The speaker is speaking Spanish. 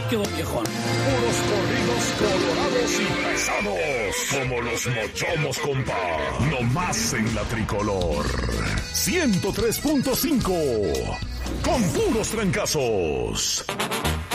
quedó viejón. Puros corridos colorados y pesados. Como los mochomos, compa. No más en la tricolor. 103.5. Con puros trancazos.